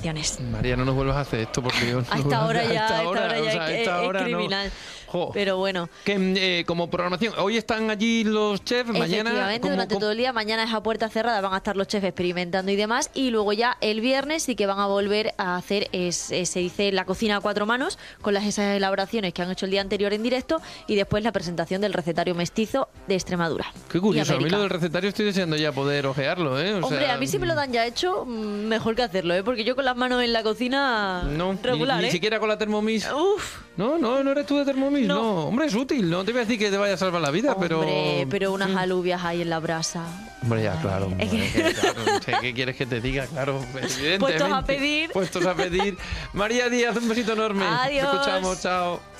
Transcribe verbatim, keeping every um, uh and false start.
celebraciones. María, no nos vuelvas a hacer esto, por Dios. A esta hora ya, a esta a esta hora, hora ya o sea, a es, esta es hora no. criminal. Jo. Pero bueno. Que eh, como programación, hoy están allí los chefs, mañana... Efectivamente, ¿cómo, durante cómo? todo el día, mañana es a puerta cerrada, van a estar los chefs experimentando y demás, y luego ya el viernes sí que van a volver a hacer, es, es- se dice, la cocina a cuatro manos, con las esas elaboraciones que han hecho el día anterior en directo, y después la presentación del recetario mestizo de Extremadura. Qué y curioso, a mí América. lo del recetario estoy deseando ya poder ojearlo, ¿eh? O Hombre, sea, a mí si me lo dan ya hecho, mm, mejor que hacerlo, ¿eh? Porque yo con las manos en la cocina No, regular, ni, ¿eh? ni siquiera con la Thermomix. Uf, No, no, no eres tú de Thermomix, no. No. Hombre, es útil, no te voy a decir que te vaya a salvar la vida, pero... hombre, pero unas alubias ahí en la brasa. Hombre, ya, claro. Es hombre, que- que, claro, no sé, ¿qué quieres que te diga? Claro, evidentemente. Puestos a pedir. Puestos a pedir. María Díaz, un besito enorme. Adiós. Te escuchamos, chao.